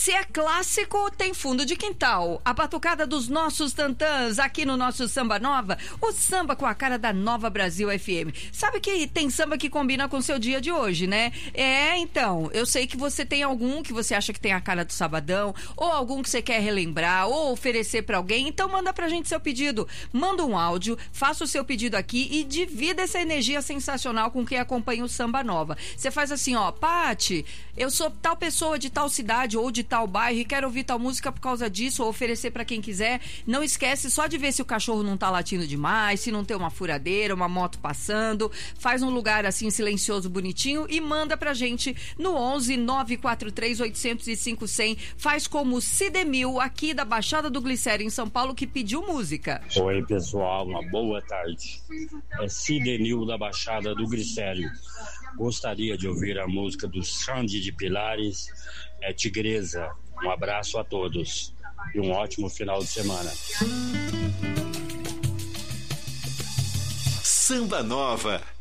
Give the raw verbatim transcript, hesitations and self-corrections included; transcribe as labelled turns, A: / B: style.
A: Se é clássico, tem fundo de quintal. A batucada dos nossos tantãs aqui no nosso Samba Nova, o samba com a cara da Nova Brasil F M. Sabe que tem samba que combina com o seu dia de hoje, né? É, então, eu sei que você tem algum que você acha que tem a cara do sabadão, ou algum que você quer relembrar, ou oferecer pra alguém, então manda pra gente seu pedido. Manda um áudio, faça o seu pedido aqui e divida essa energia sensacional com quem acompanha o Samba Nova. Você faz assim, ó, Pati, eu sou tal pessoa de tal cidade ou de tal bairro e quero ouvir tal música por causa disso, ou oferecer pra quem quiser. Não esquece só de ver se o cachorro não tá latindo demais, se não tem uma furadeira, uma moto passando. Faz um lugar assim silencioso, bonitinho e manda pra gente no onze nove quatro três oito zero cinco zero zero. Faz como o Cidemil aqui da Baixada do Glicério em São Paulo, que pediu música.
B: Oi pessoal, uma boa tarde. É Cidemil da Baixada do Glicério. Gostaria de ouvir a música do Xande de Pilares, é Tigresa. Um abraço a todos e um ótimo final de semana.
C: Samba Nova